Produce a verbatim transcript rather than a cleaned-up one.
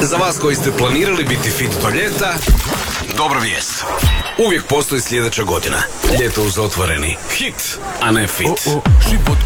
Za vas koji ste planirali biti fit do ljeta, dobra vijest. Uvijek postoji sljedeća godina. Ljeto uz otvoreni hit, a ne fit. Oh, oh, život